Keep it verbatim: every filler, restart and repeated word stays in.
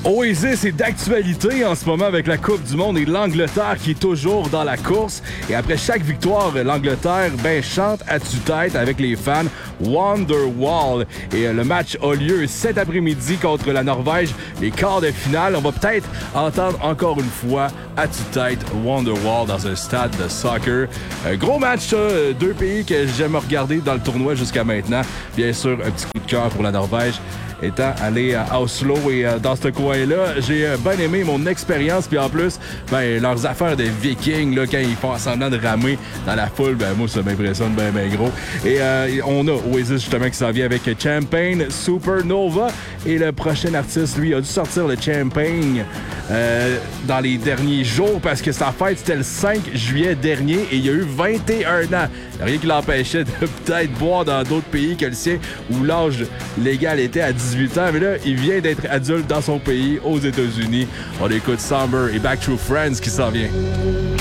Oasis est d'actualité en ce moment avec la Coupe du Monde et l'Angleterre qui est toujours dans la course. Et après chaque victoire, l'Angleterre ben, chante à tue-tête avec les fans Wonderwall. Et euh, le match a lieu cet après-midi contre la Norvège, les quarts de finale. On va peut-être entendre encore une fois à tue-tête Wonderwall dans un stade de soccer. Un gros match, ça, deux pays que j'aime regarder dans le tournoi jusqu'à maintenant. Bien sûr, un petit coup de cœur pour la Norvège. Étant allé à Oslo et euh, dans ce coin-là, j'ai euh, bien aimé mon expérience. Puis en plus, ben, leurs affaires de vikings, là, quand ils font semblant de ramer dans la foule, ben, moi, ça m'impressionne bien, bien gros. Et euh, on a Oasis, justement, qui s'en vient avec Champagne Supernova. Et le prochain artiste, lui, a dû sortir le Champagne euh, dans les derniers jours parce que sa fête, c'était le cinq juillet dernier et il a eu vingt et un ans. Rien qui l'empêchait de peut-être boire dans d'autres pays que le sien où l'âge légal était à dix-huit ans. Mais là, il vient d'être adulte dans son pays, aux États-Unis. On écoute Somber et Back True Friends qui s'en vient.